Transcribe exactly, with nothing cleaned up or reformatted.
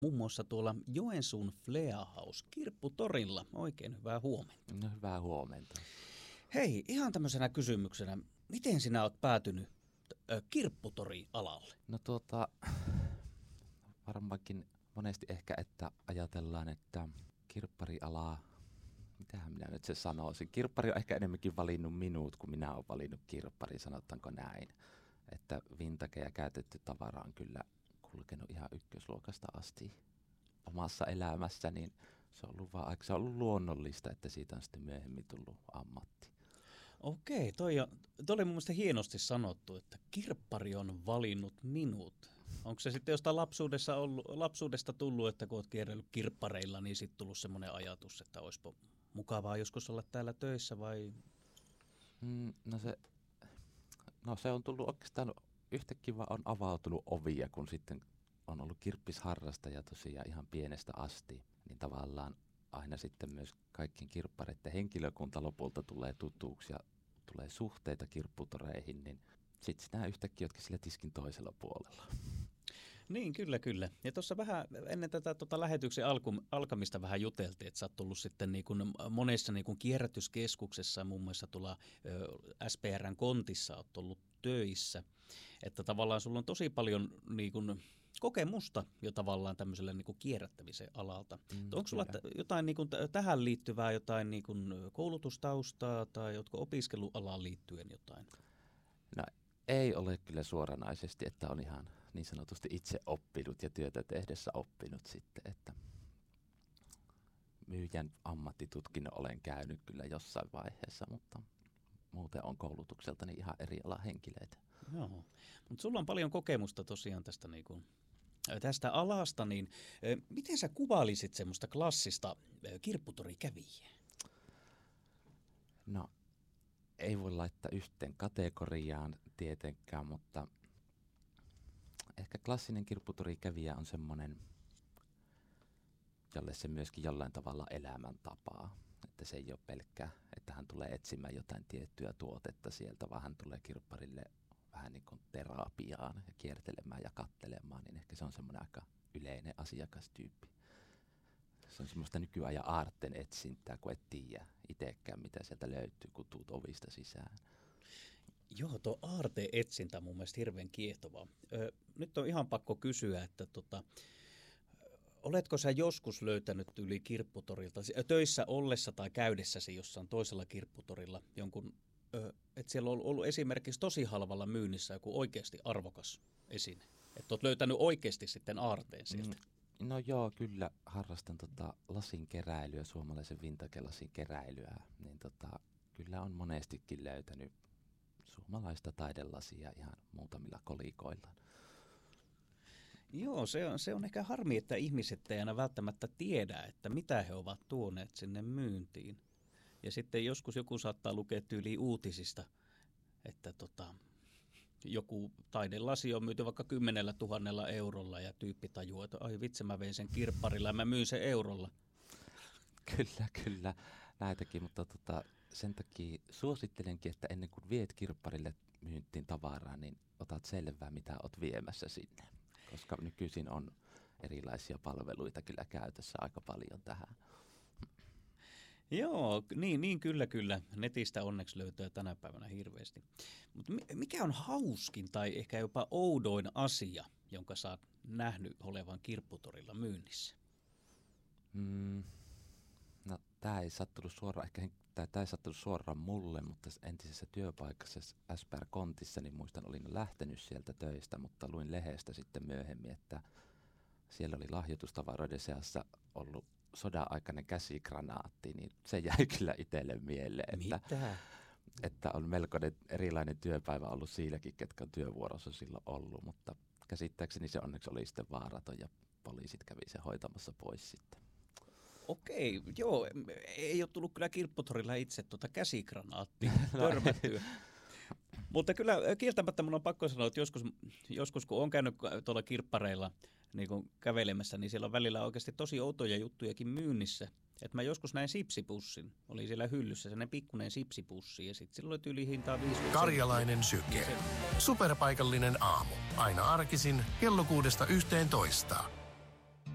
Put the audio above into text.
Muun muassa tuolla Joensuun Flea House kirpputorilla. Oikein hyvää huomenta. No, hyvää huomenta. Hei, ihan tämmöisenä kysymyksenä. Miten sinä olet päätynyt äh, kirpputori-alalle? No tuota, varmaankin monesti ehkä, että ajatellaan, että kirpparialaa, mitähän minä nyt se sanoisin. Kirppari on ehkä enemmänkin valinnut minut, kuin minä olen valinnut kirppari, sanotaanko näin. Että vintage ja käytetty tavara on kyllä kulkenut ihan ykkösluokasta asti omassa elämässä, niin se on ollut, vaan, se on ollut luonnollista, että siitä on sitten myöhemmin tullut ammatti. Okei, toi, on, toi oli mun mielestä hienosti sanottu, että kirppari on valinnut minut. Onko se sitten jostain lapsuudessa ollut, lapsuudesta tullut, että kun olet kierrellyt kirppareilla, niin sitten tullut semmoinen ajatus, että olisipa mukavaa joskus olla täällä töissä vai? Mm, no, se, no se on tullut oikeastaan yhtäkkiä vaan on avautunut ovia, kun sitten on ollut kirppisharrastaja tosiaan ihan pienestä asti, niin tavallaan aina sitten myös kaikkien kirppareiden henkilökunta lopulta tulee tutuksi ja tulee suhteita kirpputoreihin, niin sitten sinä yhtäkkiä oletkin sillä tiskin toisella puolella. Niin, kyllä, kyllä. Ja tuossa vähän ennen tätä tota lähetyksen alku, alkamista vähän juteltiin, että sä oot tullut sitten niin kuin monessa niin kuin kierrätyskeskuksessa, muun muassa tuolla ö, S P R:n kontissa oot ollut töissä, että tavallaan sulla on tosi paljon niin kuin kokemusta jo tavallaan tämmöiselle niin kuin kierrättämisen alalta. Mm, onko sulla kyllä jotain niin kuin tähän liittyvää, jotain niin kuin koulutustaustaa tai jotkut opiskelualaan liittyen jotain? No ei ole kyllä suoranaisesti, että on ihan niin sanotusti itse oppinut ja työtä tehdessä oppinut sitten, että myyjän ammattitutkinnon olen käynyt kyllä jossain vaiheessa, mutta muuten on koulutukseltani ihan eri alan henkilöitä. Joo, mutta sulla on paljon kokemusta tosiaan tästä, niin kuin, tästä alasta, niin miten sä kuvailisit semmoista klassista kirpputorikävijää? No ei voi laittaa yhteen kategoriaan tietenkään, mutta ehkä klassinen kirpputorikävijä on semmoinen, jolle se myöskin jollain tavalla elämäntapaa. Että se ei ole pelkkä, että hän tulee etsimään jotain tiettyä tuotetta sieltä, vaan hän tulee kirpparille vähän niin kuin terapiaan ja kiertelemään ja katselemaan, niin ehkä se on semmoinen aika yleinen asiakastyyppi. Se on semmoista nykyajan aarteen etsintää, kun et tiedä itsekään, mitä sieltä löytyy, kun tuut ovista sisään. Joo, tuo aarteen etsintä on mun mielestä hirveän kiehtovaa. Ö, nyt on ihan pakko kysyä, että tota, oletko sä joskus löytänyt yli kirpputorilta, töissä ollessa tai käydessäsi jossain toisella kirpputorilla jonkun, ö, että siellä on ollut esimerkiksi tosi halvalla myynnissä joku oikeasti arvokas esine? Että olet löytänyt oikeasti sitten aarteen sieltä? Mm, no joo, kyllä harrastan tota lasin keräilyä, suomalaisen vintage-lasin keräilyä, niin tota, kyllä on monestikin löytänyt suomalaista taidelasia ihan muutamilla kolikoilla. Joo, se on, se on ehkä harmi, että ihmiset ei aina välttämättä tiedä, että mitä he ovat tuoneet sinne myyntiin. Ja sitten joskus joku saattaa lukea tyyliin uutisista, että tota, joku taidelasi on myyty vaikka kymmenellä tuhannella eurolla ja tyyppi tajuaa, että ai vitsi, mä vein sen kirpparilla ja mä myyn sen eurolla. Kyllä, kyllä, näitäkin, mutta tota, sen takia suosittelenkin, että ennen kuin viet kirpparille myyntiin tavaraa, niin otat selvää, mitä olet viemässä sinne. Koska nykyisin on erilaisia palveluita kyllä käytössä aika paljon tähän. Joo, niin, niin kyllä kyllä. Netistä onneksi löytää tänä päivänä hirveästi. Mutta mikä on hauskin tai ehkä jopa oudoin asia, jonka sä oot nähnyt olevan kirpputorilla myynnissä? Mm, no tämä ei sattunut suoraan, ehkä tai tämä ei sattunut suoraan mulle, mutta entisessä työpaikassa S P R-kontissa, niin muistan, olin lähtenyt sieltä töistä, mutta luin lehdestä sitten myöhemmin, että siellä oli lahjoitustavaroiden seassa ollut sodan-aikainen käsikranaatti, niin se jäi kyllä itselle mieleen, että, Mitä? että on melkoinen erilainen työpäivä ollut silläkin, ketkä on työvuorossa silloin ollut, mutta käsittääkseni se onneksi oli sitten vaaraton ja poliisit kävi sen hoitamassa pois sitten. Okei, joo, ei ole tullut kyllä kirpputorilla itse tuota käsikranaattia törmättyä. Mutta kyllä kieltämättä mun on pakko sanoa, että joskus, joskus kun on käynyt tuolla kirppareilla niin kun kävelemässä, niin siellä on välillä oikeasti tosi outoja juttujakin myynnissä. Että mä joskus näin sipsipussin, oli siellä hyllyssä sellainen pikkuinen sipsipussi ja sitten silloin tyyli hintaa viisi. Karjalainen syke. Superpaikallinen aamu. Aina arkisin kello kuudesta yhteentoista.